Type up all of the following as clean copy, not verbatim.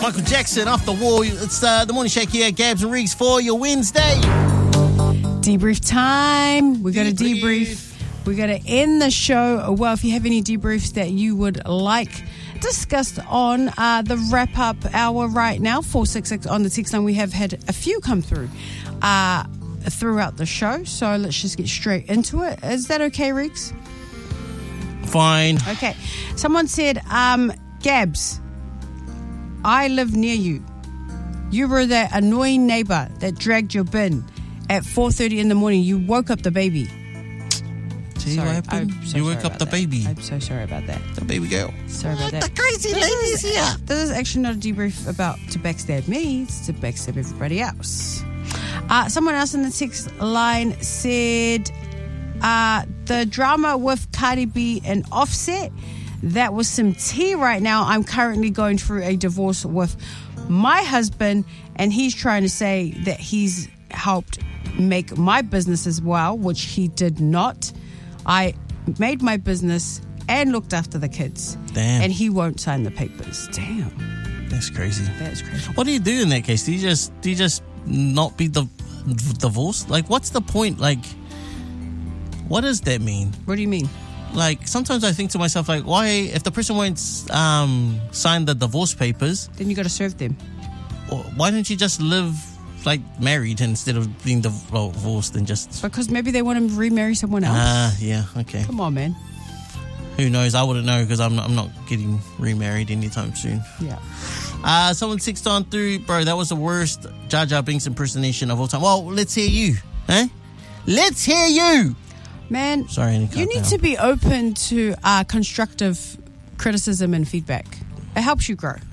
Michael Jackson, Off the Wall. It's the Morning Shake here, Gabs and Riggs for your Wednesday. Debrief time. We got to debrief. We got to end the show. Well, if you have any debriefs that you would like discussed on the wrap-up hour right now, 466 on the text line. We have had a few come through throughout the show, so let's just get straight into it. Is that okay, Riggs? Fine. Okay. Someone said, Gabs, I live near you. You were that annoying neighbor that dragged your bin at 4:30 in the morning. You woke up the baby. See what happened? So you woke up the baby. I'm so sorry about that. The baby girl. Sorry about that. The crazy lady's here. This is actually not a debrief about to backstab me. It's to backstab everybody else. Someone else in the text line said, the drama with Cardi B and Offset, that was some tea right now. I'm currently going through a divorce with my husband, and he's trying to say that he's helped make my business as well, which he did not. I made my business and looked after the kids. Damn. And he won't sign the papers. Damn. That's crazy. That is crazy. What do you do in that case? Do you just not be divorced? Like, what's the point? Like, what does that mean? What do you mean? Like, sometimes I think to myself, like, why, if the person won't sign the divorce papers, Then you got to serve them. why don't you just live like married instead of being divorced and just... Because maybe they want to remarry someone else. Yeah, okay. Come on, man. Who knows? I wouldn't know because I'm not getting remarried anytime soon. Yeah. Someone texted on through, bro, that was the worst Jar Jar Binks impersonation of all time. Well, let's hear you. Eh? Let's hear you. Man, Sorry, you need to be open to constructive criticism and feedback. It helps you grow.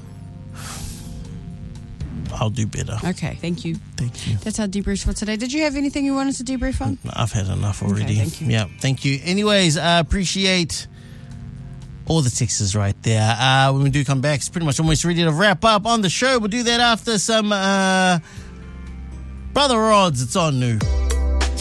I'll do better. Okay, thank you. Thank you. That's our debrief for today. Did you have anything you wanted to debrief on? I've had enough already. Okay, thank you. Yeah, thank you. Anyways, I appreciate all the texts right there. When we do come back, it's pretty much almost ready to wrap up on the show. We'll do that after some Brother Rods. It's on new.